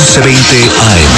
11:20 AM.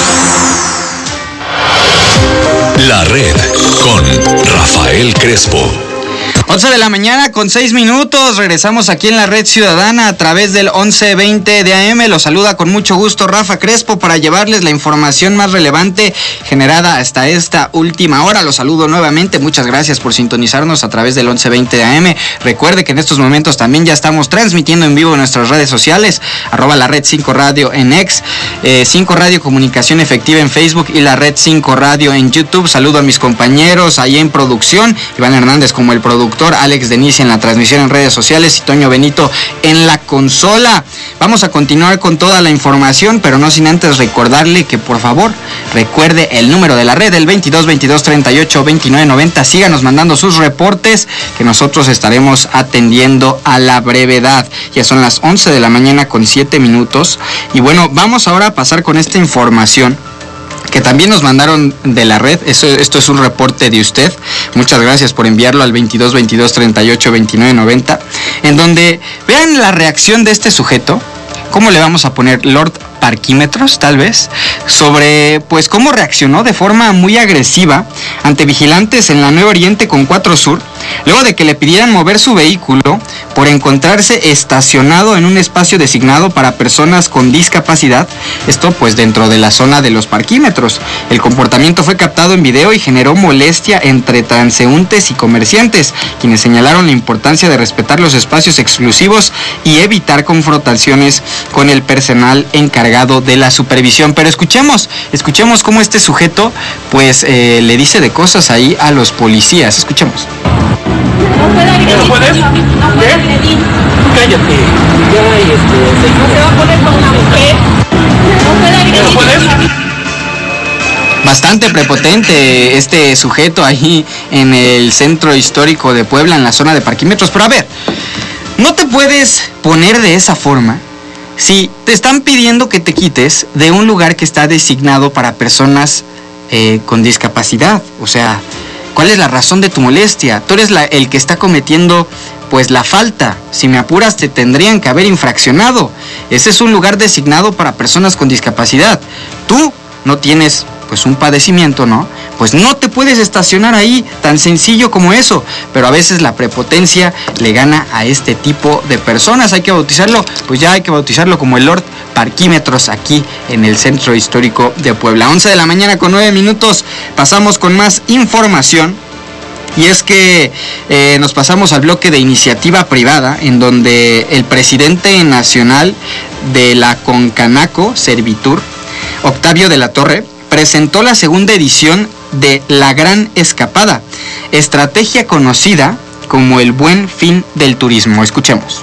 La Red con Rafael Crespo. 11 de la mañana con 6 minutos, regresamos aquí en la Red Ciudadana a través del 11:20 de AM. Los saluda con mucho gusto Rafa Crespo para llevarles la información más relevante generada hasta esta última hora. Los saludo nuevamente, muchas gracias por sintonizarnos a través del 11:20 de AM. Recuerde que en estos momentos también ya estamos transmitiendo en vivo en nuestras redes sociales, @la Red 5 Radio en X, 5 Radio Comunicación Efectiva en Facebook y la Red 5 Radio en YouTube. Saludo a mis compañeros ahí en producción, Iván Hernández como el productor, Alex Denisi en la transmisión en redes sociales y Toño Benito en la consola. Vamos a continuar con toda la información, pero no sin antes recordarle que por favor recuerde el número de la red, el 22 22 38 29 90. Síganos mandando sus reportes que nosotros estaremos atendiendo a la brevedad. Ya son las 11 de la mañana con 7 minutos. Y bueno, vamos ahora a pasar con esta información que también nos mandaron de la red. Esto es un reporte de usted. Muchas gracias por enviarlo al 22 22 38 29 90, en donde vean la reacción de este sujeto. ¿Cómo le vamos a poner? Lord Parquímetros, tal vez, sobre pues cómo reaccionó de forma muy agresiva ante vigilantes en la 9 Oriente con 4 Sur, luego de que le pidieran mover su vehículo por encontrarse estacionado en un espacio designado para personas con discapacidad, esto pues dentro de la zona de los parquímetros. El comportamiento fue captado en video y generó molestia entre transeúntes y comerciantes, quienes señalaron la importancia de respetar los espacios exclusivos y evitar confrontaciones con el personal encargado de la supervisión. Pero escuchemos cómo este sujeto pues le dice de cosas ahí a los policías. Escuchemos. ¿No puedes? ¿Qué? Cállate. No se va a poner con una mujer. ¿No puedes? Bastante prepotente este sujeto ahí en el centro histórico de Puebla, en la zona de parquímetros. Pero a ver, no te puedes poner de esa forma si te están pidiendo que te quites de un lugar que está designado para personas con discapacidad. O sea, ¿cuál es la razón de tu molestia? Tú eres el que está cometiendo pues la falta. Si me apuras, te tendrían que haber infraccionado. Ese es un lugar designado para personas con discapacidad. Tú no tienes pues un padecimiento, ¿no? Pues no te puedes estacionar ahí, tan sencillo como eso. Pero a veces la prepotencia le gana a este tipo de personas. Hay que bautizarlo, pues ya hay que bautizarlo como el Lord Parquímetros aquí en el centro histórico de Puebla. 11 de la mañana con 9 minutos, pasamos con más información. Y es que nos pasamos al bloque de iniciativa privada, en donde el presidente nacional de la Concanaco, Servitur, Octavio de la Torre, presentó la segunda edición de La Gran Escapada, estrategia conocida como el Buen Fin del Turismo. Escuchemos.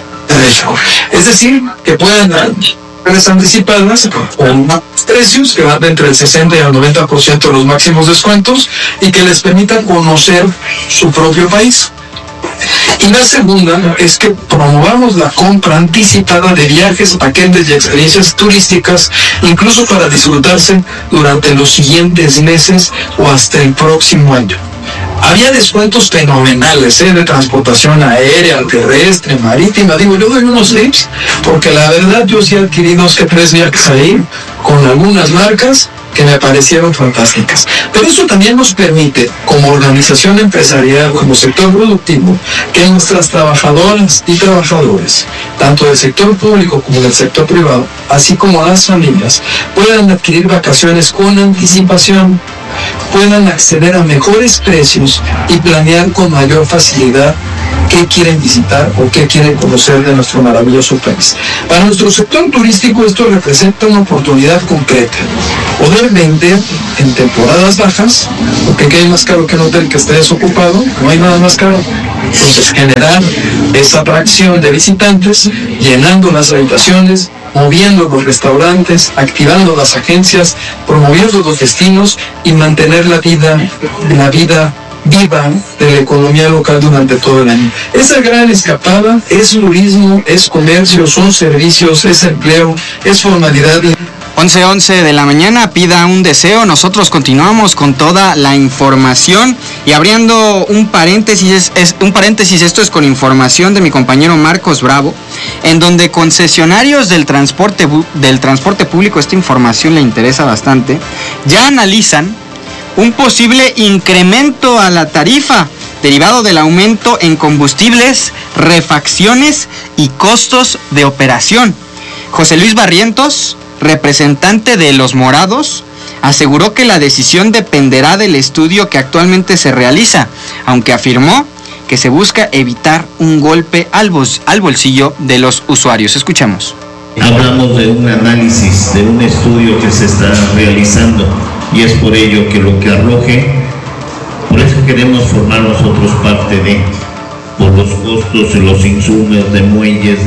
Es decir, que puedan dar anticipadas con precios que van de entre el 60 y el 90% de los máximos descuentos y que les permitan conocer su propio país. Y la segunda es que promovamos la compra anticipada de viajes, paquetes y experiencias turísticas, incluso para disfrutarse durante los siguientes meses o hasta el próximo año. Había descuentos fenomenales de transportación aérea, terrestre, marítima. Digo, yo doy unos tips porque la verdad yo sí adquirí 2 que 3 viajes ahí con algunas marcas que me parecieron fantásticas. Pero eso también nos permite, como organización empresarial, como sector productivo, que nuestras trabajadoras y trabajadores, tanto del sector público como del sector privado, así como las familias, puedan adquirir vacaciones con anticipación, puedan acceder a mejores precios y planear con mayor facilidad qué quieren visitar o qué quieren conocer de nuestro maravilloso país. Para nuestro sector turístico esto representa una oportunidad concreta. Poder vender en temporadas bajas, porque ¿qué hay más caro que un hotel que esté desocupado? No hay nada más caro. Entonces generar esa atracción de visitantes, llenando las habitaciones, moviendo los restaurantes, activando las agencias, promoviendo los destinos y mantener la vida viva de la economía local durante todo el año. Esa gran escapada es turismo, es comercio, son servicios, es empleo, es formalidad 11:11 de la mañana, pida un deseo. Nosotros continuamos con toda la información y abriendo un paréntesis, esto es con información de mi compañero Marcos Bravo, en donde concesionarios del transporte público, esta información le interesa bastante, ya analizan un posible incremento a la tarifa derivado del aumento en combustibles, refacciones y costos de operación. José Luis Barrientos, representante de Los Morados, aseguró que la decisión dependerá del estudio que actualmente se realiza, aunque afirmó que se busca evitar un golpe al bolsillo de los usuarios. Escuchemos. Hablamos de un análisis, de un estudio que se está realizando y es por ello que lo que arroje, por eso queremos formar nosotros parte por los costos, los insumos de muelles,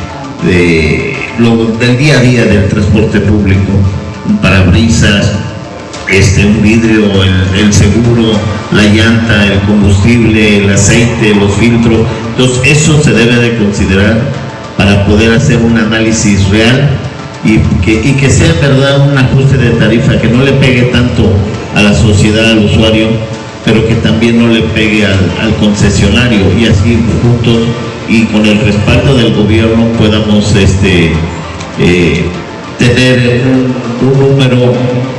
del día a día del transporte público, un parabrisas, un vidrio, el seguro, la llanta, el combustible, el aceite, los filtros. Entonces eso se debe de considerar para poder hacer un análisis real y que sea verdad un ajuste de tarifa que no le pegue tanto a la sociedad, al usuario, pero que también no le pegue al concesionario, y así juntos y con el respaldo del gobierno podamos tener un número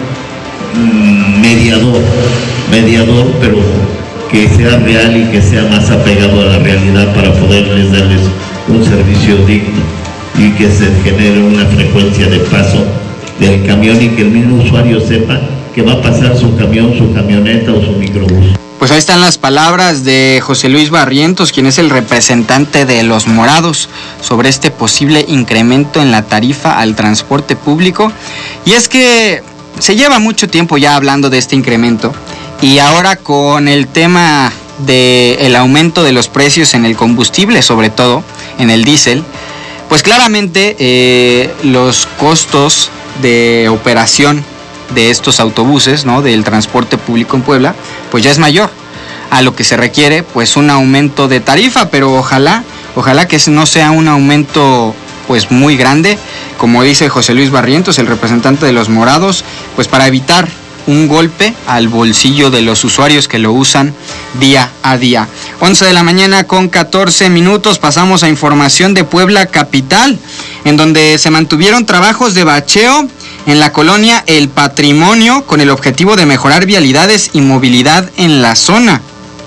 mediador, pero que sea real y que sea más apegado a la realidad para poderles darles un servicio digno y que se genere una frecuencia de paso del camión y que el mismo usuario sepa que va a pasar su camión, su camioneta o su microbús. Pues ahí están las palabras de José Luis Barrientos, quien es el representante de Los Morados, sobre este posible incremento en la tarifa al transporte público. Y es que se lleva mucho tiempo ya hablando de este incremento, y ahora con el tema del aumento de los precios en el combustible, sobre todo en el diésel, pues claramente los costos de operación de estos autobuses, ¿no?, del transporte público en Puebla, pues ya es mayor a lo que se requiere, pues un aumento de tarifa, pero ojalá que no sea un aumento pues muy grande, como dice José Luis Barrientos, el representante de Los Morados, pues para evitar un golpe al bolsillo de los usuarios que lo usan día a día. 11 de la mañana con 14 minutos, pasamos a información de Puebla capital, en donde se mantuvieron trabajos de bacheo en la colonia El Patrimonio con el objetivo de mejorar vialidades y movilidad en la zona.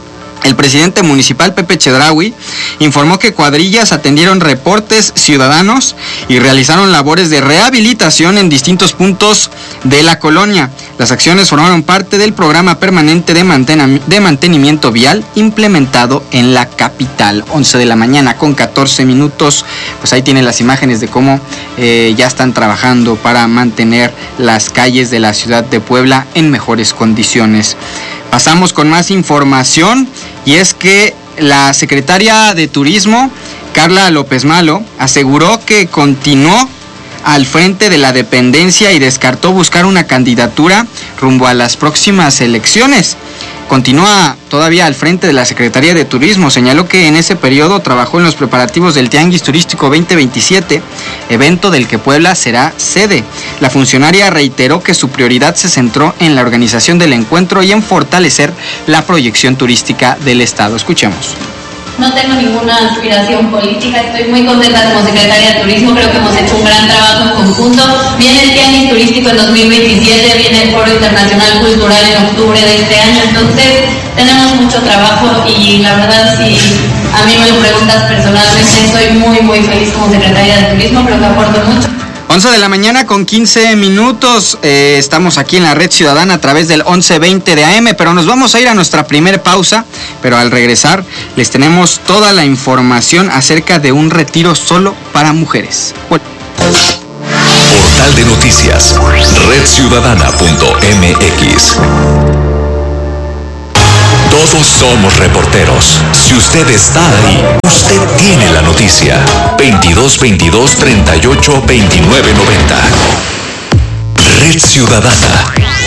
El presidente municipal, Pepe Chedraui, informó que cuadrillas atendieron reportes ciudadanos y realizaron labores de rehabilitación en distintos puntos de la colonia. Las acciones formaron parte del programa permanente de mantenimiento vial implementado en la capital. 11 de la mañana con 14 minutos, pues ahí tienen las imágenes de cómo ya están trabajando para mantener las calles de la ciudad de Puebla en mejores condiciones. Pasamos con más información, y es que la secretaria de Turismo, Carla López Malo, aseguró que continuó al frente de la dependencia y descartó buscar una candidatura rumbo a las próximas elecciones. Continúa todavía al frente de la Secretaría de Turismo. Señaló que en ese periodo trabajó en los preparativos del Tianguis Turístico 2027, evento del que Puebla será sede. La funcionaria reiteró que su prioridad se centró en la organización del encuentro y en fortalecer la proyección turística del Estado. Escuchemos. No tengo ninguna aspiración política, estoy muy contenta como secretaria de Turismo, creo que hemos hecho un gran trabajo en conjunto. Viene el Tianguis Turístico en 2027, viene el Foro Internacional Cultural en octubre de este año, entonces tenemos mucho trabajo y la verdad, si a mí me lo preguntas personalmente, soy muy feliz como secretaria de Turismo, creo que aporto mucho. 11 de la mañana con 15 minutos, estamos aquí en la Red Ciudadana a través del 1120 de AM, pero nos vamos a ir a nuestra primer pausa, pero al regresar les tenemos toda la información acerca de un retiro solo para mujeres. Portal de noticias, redciudadana.mx. Todos somos reporteros. Si usted está ahí, usted tiene la noticia. 2222 38 29 90. Red Ciudadana.